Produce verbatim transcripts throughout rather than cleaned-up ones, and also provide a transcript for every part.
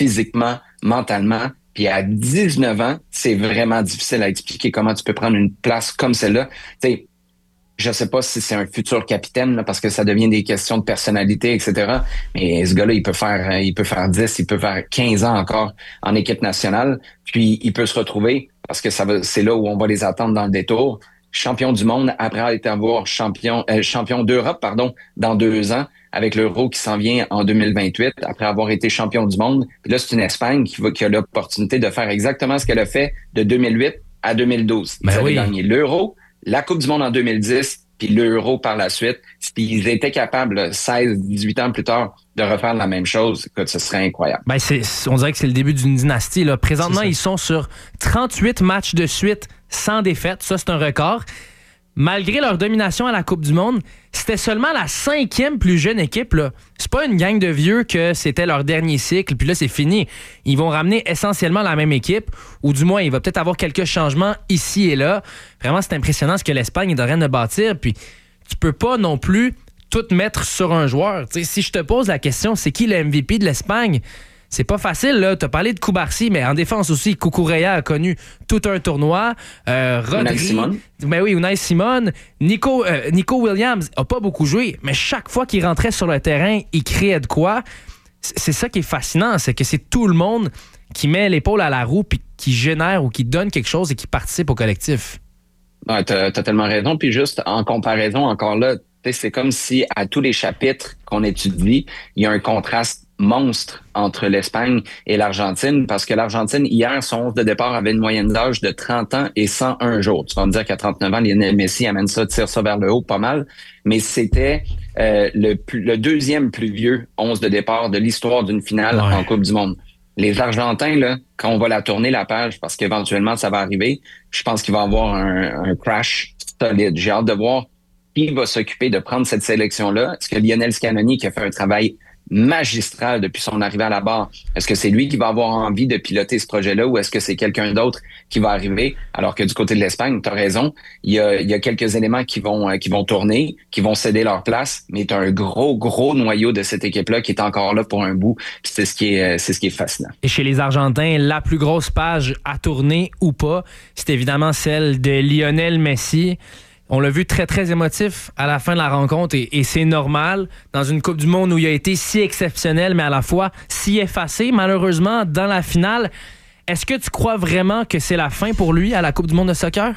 physiquement, mentalement. Puis à dix-neuf ans, c'est vraiment difficile à expliquer comment tu peux prendre une place comme celle-là. Tu sais, je sais pas si c'est un futur capitaine, là, parce que ça devient des questions de personnalité, et cetera. Mais ce gars-là, il peut faire, il peut faire dix, il peut faire quinze ans encore en équipe nationale. Puis il peut se retrouver, parce que ça va, c'est là où on va les attendre dans le détour. Champion du monde après être avoir champion, euh, champion d'Europe, pardon, dans deux ans, avec l'Euro qui s'en vient en deux mille vingt-huit, après avoir été champion du monde. Puis là, c'est une Espagne qui, va, qui a l'opportunité de faire exactement ce qu'elle a fait de deux mille huit à deux mille douze. Ils Ben avaient oui. gagné l'Euro, la Coupe du monde en deux mille dix, puis l'Euro par la suite. Ils étaient capables, seize, dix-huit ans plus tard, de refaire la même chose. Écoute, ce serait incroyable. Ben c'est, on dirait que c'est le début d'une dynastie, là. Présentement, ils sont sur trente-huit matchs de suite sans défaite. Ça, c'est un record. Malgré leur domination à la Coupe du monde, c'était seulement la cinquième plus jeune équipe, là. C'est pas une gang de vieux que c'était leur dernier cycle, puis là, c'est fini. Ils vont ramener essentiellement la même équipe, ou du moins, il va peut-être avoir quelques changements ici et là. Vraiment, c'est impressionnant ce que l'Espagne est en train de bâtir, puis tu peux pas non plus tout mettre sur un joueur. T'sais, si je te pose la question, c'est qui le M V P de l'Espagne? C'est pas facile, là. T'as parlé de Cubarsí, mais en défense aussi, Cucurella a connu tout un tournoi. Euh, Rodri, Unai Simon. Ben oui, Unai Simon. Nico, euh, Nico Williams a pas beaucoup joué, mais chaque fois qu'il rentrait sur le terrain, il créait de quoi. C'est ça qui est fascinant, c'est que c'est tout le monde qui met l'épaule à la roue puis qui génère ou qui donne quelque chose et qui participe au collectif. Ouais, t'as, t'as tellement raison. Puis juste en comparaison, encore là, c'est comme si à tous les chapitres qu'on étudie, il y a un contraste monstre entre l'Espagne et l'Argentine, parce que l'Argentine, hier, son onze de départ avait une moyenne d'âge de trente ans et cent un jours. Tu vas me dire qu'à trente-neuf ans, Lionel Messi amène ça, tire ça vers le haut pas mal, mais c'était euh, le, plus, le deuxième plus vieux onze de départ de l'histoire d'une finale Ouais. en Coupe du monde. Les Argentins, là, quand on va la tourner la page, parce qu'éventuellement ça va arriver, je pense qu'il va y avoir un, un crash solide. J'ai hâte de voir qui va s'occuper de prendre cette sélection-là. Est-ce que Lionel Scaloni, qui a fait un travail magistral depuis son arrivée à la barre, est-ce que c'est lui qui va avoir envie de piloter ce projet-là ou est-ce que c'est quelqu'un d'autre qui va arriver? Alors que du côté de l'Espagne, tu as raison, il y a, il y a quelques éléments qui vont qui vont tourner, qui vont céder leur place, mais tu as un gros, gros noyau de cette équipe-là qui est encore là pour un bout. Puis c'est ce qui est, c'est ce qui est fascinant. Et chez les Argentins, la plus grosse page à tourner ou pas, c'est évidemment celle de Lionel Messi. On l'a vu très, très émotif à la fin de la rencontre et, et c'est normal dans une Coupe du monde où il a été si exceptionnel, mais à la fois si effacé, malheureusement, dans la finale. Est-ce que tu crois vraiment que c'est la fin pour lui à la Coupe du monde de soccer?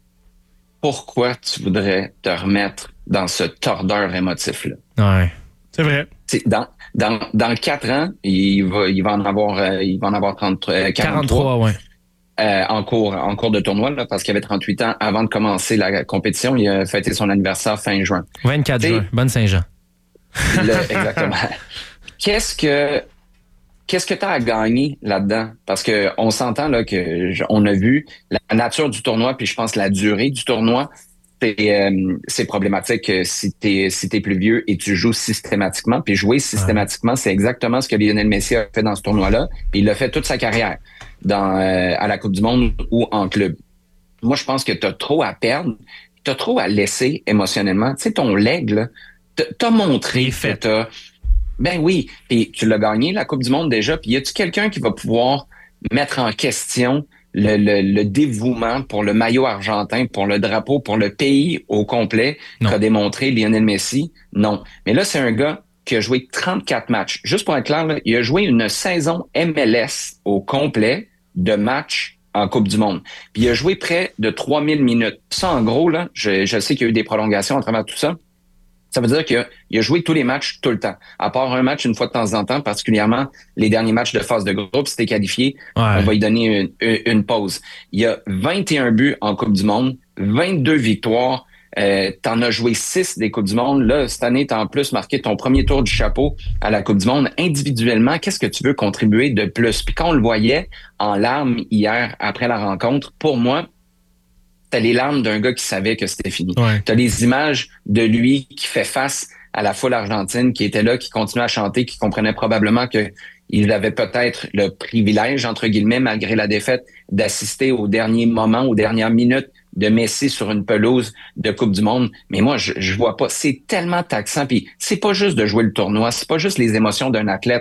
Pourquoi tu voudrais te remettre dans ce tordeur émotif-là? Ouais. C'est vrai. C'est dans, dans, dans quatre ans, il va, il va en avoir, euh, il va en avoir trente, euh, quarante-trois. quarante-trois, ouais. Euh, en cours en cours de tournoi, là, parce qu'il avait trente-huit ans avant de commencer la compétition. Il a fêté son anniversaire fin juin. vingt-quatre juin. Bonne Saint-Jean. Le, exactement. Qu'est-ce que qu'est-ce que tu as à gagner là-dedans? Parce que on s'entend là que je, on a vu la nature du tournoi, puis je pense la durée du tournoi. C'est, euh, c'est problématique si t'es si t'es plus vieux et tu joues systématiquement. Puis jouer systématiquement, c'est exactement ce que Lionel Messi a fait dans ce tournoi-là. Puis il l'a fait toute sa carrière dans euh, à la Coupe du monde ou en club. Moi, je pense que t'as trop à perdre, t'as trop à laisser émotionnellement. Tu sais, ton leg, là, t'as montré que t'as... Ben oui, puis tu l'as gagné, la Coupe du monde déjà. Puis y a-tu quelqu'un qui va pouvoir mettre en question Le, le, le dévouement pour le maillot argentin, pour le drapeau, pour le pays au complet qu'a démontré Lionel Messi? Non. Mais là, c'est un gars qui a joué trente-quatre matchs. Juste pour être clair, là, il a joué une saison M L S au complet de matchs en Coupe du monde. Puis il a joué près de trois mille minutes. Ça, en gros, là, je, je sais qu'il y a eu des prolongations à travers tout ça. Ça veut dire qu'il a, il a joué tous les matchs tout le temps. À part un match une fois de temps en temps, particulièrement les derniers matchs de phase de groupe, si t'es qualifié, ouais. On va lui donner une, une pause. Il y a vingt et un buts en Coupe du monde, vingt-deux victoires. Euh, t'en as joué six des Coupes du monde. Là, cette année, t'as en plus marqué ton premier tour du chapeau à la Coupe du monde. Individuellement, qu'est-ce que tu veux contribuer de plus? Puis quand on le voyait en larmes hier après la rencontre, pour moi, t'as les larmes d'un gars qui savait que c'était fini. Ouais. T'as les images de lui qui fait face à la foule argentine, qui était là, qui continuait à chanter, qui comprenait probablement que il avait peut-être le privilège, entre guillemets, malgré la défaite, d'assister au dernier moment, aux dernières minutes de Messi sur une pelouse de Coupe du monde. Mais moi, je, je vois pas. C'est tellement taxant. Puis c'est pas juste de jouer le tournoi, c'est pas juste les émotions d'un athlète.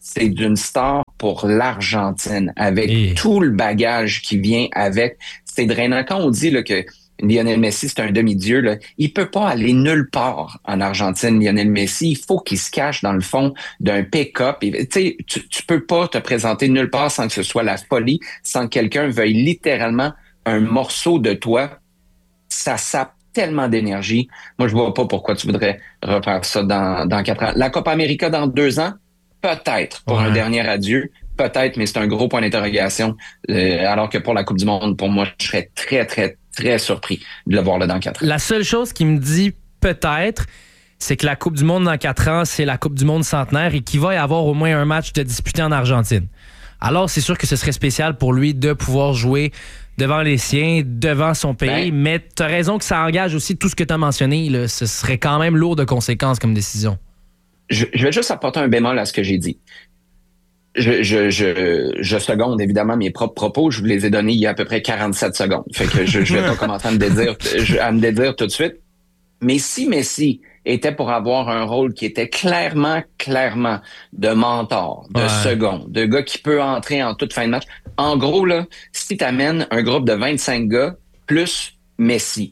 c'est d'une star pour l'Argentine, avec Et... tout le bagage qui vient avec. C'est drainant. Quand on dit là, que Lionel Messi, c'est un demi-dieu, là, il peut pas aller nulle part en Argentine, Lionel Messi. Il faut qu'il se cache dans le fond d'un pick-up. Et, tu, tu peux pas te présenter nulle part sans que ce soit la folie, sans que quelqu'un veuille littéralement un morceau de toi. Ça sape tellement d'énergie. Moi, je vois pas pourquoi tu voudrais refaire ça dans, dans quatre ans. La Copa América dans deux ans, peut-être pour ouais. un dernier adieu. Peut-être, mais c'est un gros point d'interrogation. Euh, alors que pour la Coupe du Monde, pour moi, je serais très, très, très surpris de le voir là dans quatre ans. La seule chose qui me dit peut-être, c'est que la Coupe du Monde dans quatre ans, c'est la Coupe du Monde centenaire et qu'il va y avoir au moins un match de disputé en Argentine. Alors, c'est sûr que ce serait spécial pour lui de pouvoir jouer devant les siens, devant son pays, ben, mais tu as raison que ça engage aussi tout ce que tu as mentionné. Là. Ce serait quand même lourd de conséquences comme décision. Je, je vais juste apporter un bémol à ce que j'ai dit. Je, je, je, je seconde évidemment mes propres propos. Je vous les ai donnés il y a à peu près quarante-sept secondes. Fait que je, je vais pas commencer à me dédire, à me dédire tout de suite. Mais si Messi était pour avoir un rôle qui était clairement, clairement de mentor, de ouais. second, de gars qui peut entrer en toute fin de match. En gros, là, si t'amènes un groupe de vingt-cinq gars plus Messi,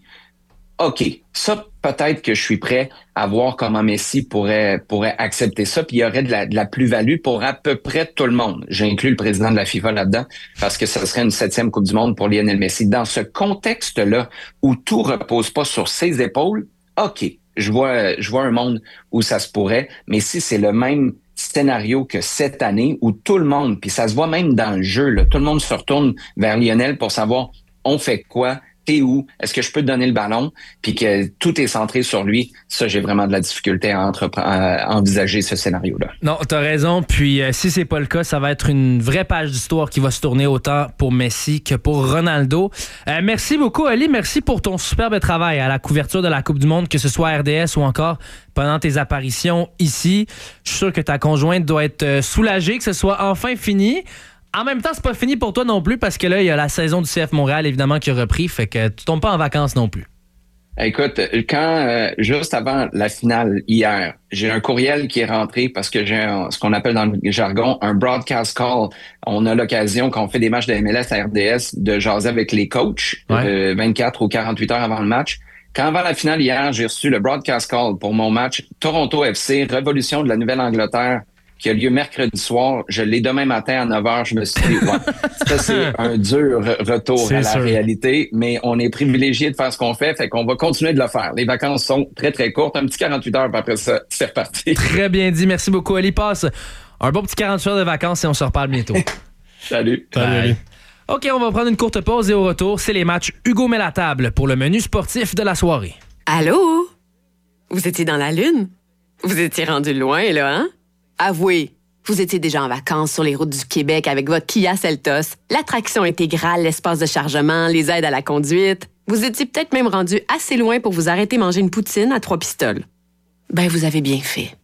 OK, ça, peut-être que je suis prêt à voir comment Messi pourrait pourrait accepter ça, puis il y aurait de la, de la plus-value pour à peu près tout le monde. J'ai inclus le président de la FIFA là-dedans, parce que ce serait une septième Coupe du Monde pour Lionel Messi. Dans ce contexte-là, où tout repose pas sur ses épaules, OK, je vois je vois un monde où ça se pourrait, mais si c'est le même scénario que cette année, où tout le monde, puis ça se voit même dans le jeu, là, tout le monde se retourne vers Lionel pour savoir on fait quoi, t'es où, est-ce que je peux te donner le ballon, puis que tout est centré sur lui, ça, j'ai vraiment de la difficulté à, entrepre- à envisager ce scénario-là. Non, t'as raison, puis euh, si c'est pas le cas, ça va être une vraie page d'histoire qui va se tourner autant pour Messi que pour Ronaldo. Euh, merci beaucoup, Ali, merci pour ton superbe travail à la couverture de la Coupe du Monde, que ce soit à R D S ou encore pendant tes apparitions ici. Je suis sûr que ta conjointe doit être euh, soulagée que ce soit enfin fini. En même temps, c'est pas fini pour toi non plus parce que là, il y a la saison du C F Montréal, évidemment, qui a repris. Fait que tu tombes pas en vacances non plus. Écoute, quand euh, juste avant la finale hier, j'ai un courriel qui est rentré parce que j'ai un, ce qu'on appelle dans le jargon un broadcast call. On a l'occasion, quand on fait des matchs de M L S à R D S, de jaser avec les coachs ouais. euh, vingt-quatre ou quarante-huit heures avant le match. Quand avant la finale hier, j'ai reçu le broadcast call pour mon match Toronto F C, Révolution de la Nouvelle-Angleterre, qui a lieu mercredi soir. Je l'ai demain matin à neuf heures. Je me suis dit, ouais, ça, c'est un dur retour c'est à la sûr. réalité, mais on est privilégié de faire ce qu'on fait, fait qu'on va continuer de le faire. Les vacances sont très, très courtes. Un petit quarante-huit heures, puis après ça, c'est reparti. Très bien dit. Merci beaucoup, Ali. Passe un bon petit quarante-huit heures de vacances et on se reparle bientôt. Salut. Salut. OK, on va prendre une courte pause et au retour, c'est les matchs Hugo met la table pour le menu sportif de la soirée. Allô? Vous étiez dans la Lune? Vous étiez rendu loin, là, hein? Avouez, vous étiez déjà en vacances sur les routes du Québec avec votre Kia Seltos, l'attraction intégrale, l'espace de chargement, les aides à la conduite. Vous étiez peut-être même rendu assez loin pour vous arrêter manger une poutine à trois pistoles. Ben, vous avez bien fait.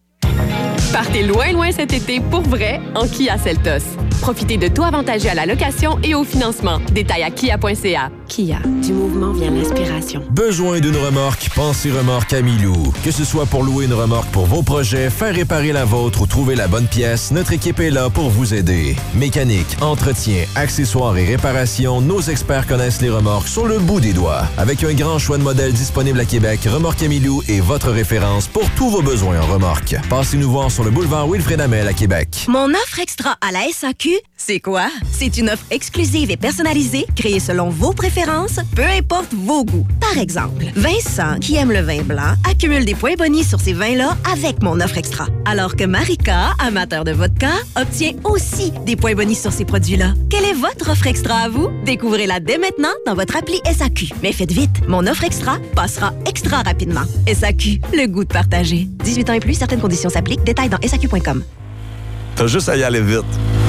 Partez loin, loin cet été pour vrai en Kia Seltos. Profitez de tout avantagé à la location et au financement. Détails à kia point c a. Kia, du mouvement vient l'inspiration. Besoin d'une remorque? Pensez Remorque Amilou. Que ce soit pour louer une remorque pour vos projets, faire réparer la vôtre ou trouver la bonne pièce, notre équipe est là pour vous aider. Mécanique, entretien, accessoires et réparation, nos experts connaissent les remorques sur le bout des doigts. Avec un grand choix de modèles disponibles à Québec, Remorque Amilou est votre référence pour tous vos besoins en remorque. Passez-nous voir sur le boulevard Wilfrid Hamel à Québec. Mon offre extra à la S A Q, c'est quoi? C'est une offre exclusive et personnalisée, créée selon vos préférences, peu importe vos goûts. Par exemple, Vincent, qui aime le vin blanc, accumule des points bonus sur ces vins-là avec mon offre extra. Alors que Marika, amateur de vodka, obtient aussi des points bonus sur ces produits-là. Quelle est votre offre extra à vous? Découvrez-la dès maintenant dans votre appli S A Q. Mais faites vite, mon offre extra passera extra rapidement. S A Q, le goût de partager. dix-huit ans et plus, certaines conditions s'appliquent. Détails dans S A Q point com. T'as juste à y aller vite.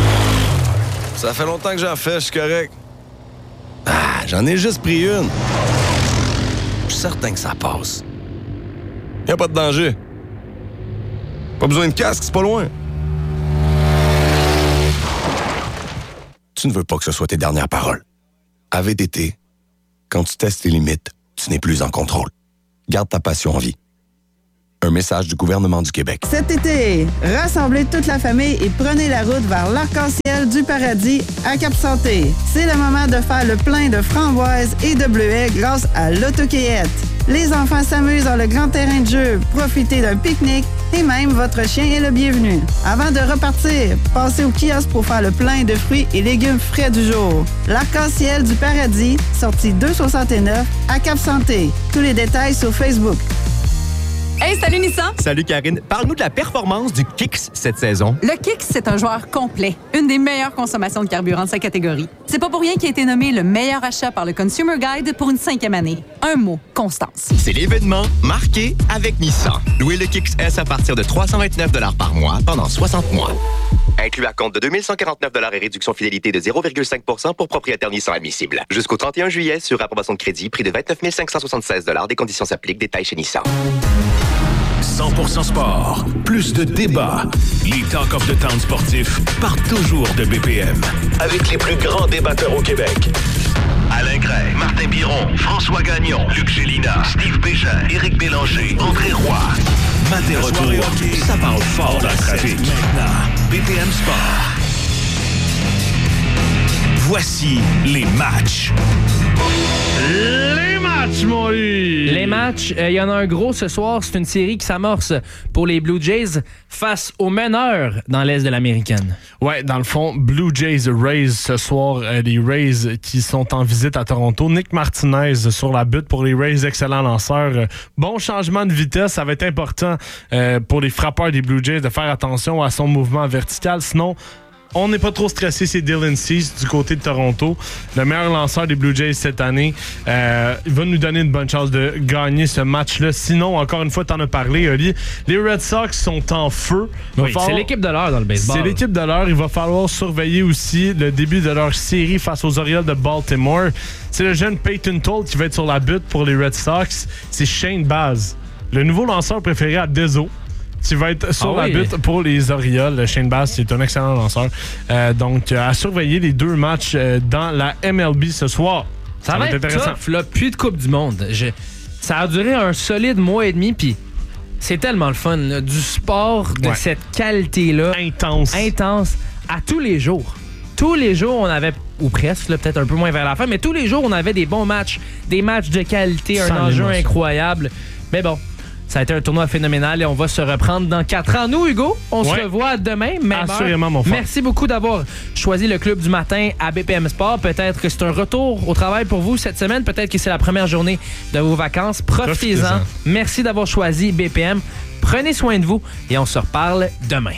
Ça fait longtemps que j'en fais, je suis correct. Ah, j'en ai juste pris une. Je suis certain que ça passe. Y a pas de danger. Pas besoin de casque, c'est pas loin. Tu ne veux pas que ce soit tes dernières paroles. À V T T, quand tu testes tes limites, tu n'es plus en contrôle. Garde ta passion en vie. Un message du gouvernement du Québec. Cet été, rassemblez toute la famille et prenez la route vers l'arc-en-ciel du paradis à Cap-Santé. C'est le moment de faire le plein de framboises et de bleuets grâce à l'autocueillette. Les enfants s'amusent dans le grand terrain de jeu, profitez d'un pique-nique et même votre chien est le bienvenu. Avant de repartir, passez au kiosque pour faire le plein de fruits et légumes frais du jour. L'arc-en-ciel du paradis, sortie deux cent soixante-neuf à Cap-Santé. Tous les détails sur Facebook. Hey, salut Nissan! Salut Karine. Parle-nous de la performance du Kicks cette saison. Le Kicks, c'est un joueur complet. Une des meilleures consommations de carburant de sa catégorie. C'est pas pour rien qu'il a été nommé le meilleur achat par le Consumer Guide pour une cinquième année. Un mot, constance. C'est l'événement marqué avec Nissan. Louez le Kicks S à partir de trois cent vingt-neuf dollars par mois pendant soixante mois. Inclus à compte de deux mille cent quarante-neuf dollars et réduction fidélité de zéro virgule cinq pour cent pour propriétaire Nissan admissible. Jusqu'au trente et un juillet sur approbation de crédit, prix de vingt-neuf mille cinq cent soixante-seize dollars. Des conditions s'appliquent. Détails chez Nissan. cent pour cent sport, plus de débats. Les Talk of the Town sportifs partent toujours de B P M. Avec les plus grands débatteurs au Québec. Alain Gray, Martin Biron, François Gagnon, Luc Gélina, Steve Bégin, Éric Bélanger, André Roy. Maté retour, ça parle fort dans le trafic. Maintenant, B P M Sport. Voici les matchs. Les matchs, mon lit! Les matchs, il euh, y en a un gros ce soir. C'est une série qui s'amorce pour les Blue Jays face aux meneurs dans l'Est de l'Américaine. Ouais, dans le fond, Blue Jays Rays ce soir. Euh, les Rays qui sont en visite à Toronto. Nick Martinez sur la butte pour les Rays, excellent lanceur. Euh, bon changement de vitesse, ça va être important euh, pour les frappeurs des Blue Jays de faire attention à son mouvement vertical. Sinon, on n'est pas trop stressé, c'est Dylan Cease du côté de Toronto, le meilleur lanceur des Blue Jays cette année. Euh, il va nous donner une bonne chance de gagner ce match-là. Sinon, encore une fois, t'en as parlé, Oli, les Red Sox sont en feu. Oui, falloir... c'est l'équipe de l'heure dans le baseball. C'est l'équipe de l'heure. Il va falloir surveiller aussi le début de leur série face aux Orioles de Baltimore. C'est le jeune Peyton Toll qui va être sur la butte pour les Red Sox. C'est Shane Baz, le nouveau lanceur préféré à Dezo, qui va être sur ah la oui. butte pour les Orioles. Shane Baz, c'est un excellent lanceur. Euh, donc, à surveiller les deux matchs euh, dans la M L B ce soir. Ça, ça va être intéressant. Tough, là, puis de Coupe du Monde. Je... Ça a duré un solide mois et demi, puis c'est tellement le fun. Là. Du sport de ouais. cette qualité-là. Intense. Intense. À tous les jours. Tous les jours, on avait, ou presque, là, peut-être un peu moins vers la fin, mais tous les jours, on avait des bons matchs. Des matchs de qualité, Sans un enjeu incroyable. Mais bon, ça a été un tournoi phénoménal et on va se reprendre dans quatre ans. Nous, Hugo, on ouais. se revoit demain, même Assurément, heure. Mon frère. Merci beaucoup d'avoir choisi le Club du matin à B P M Sport. Peut-être que c'est un retour au travail pour vous cette semaine. Peut-être que c'est la première journée de vos vacances. Profitez-en. Profitez-en. Merci d'avoir choisi B P M. Prenez soin de vous et on se reparle demain.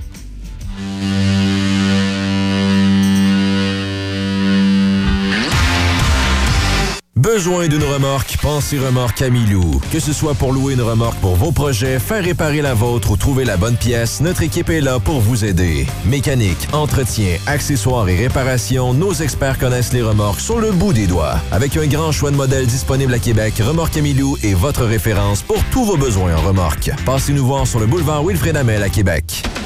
Besoin d'une remorque? Pensez Remorque Amilou. Que ce soit pour louer une remorque pour vos projets, faire réparer la vôtre ou trouver la bonne pièce, notre équipe est là pour vous aider. Mécanique, entretien, accessoires et réparation, nos experts connaissent les remorques sur le bout des doigts. Avec un grand choix de modèles disponibles à Québec, Remorque Amilou est votre référence pour tous vos besoins en remorque. Passez nous voir sur le boulevard Wilfrid Hamel à Québec.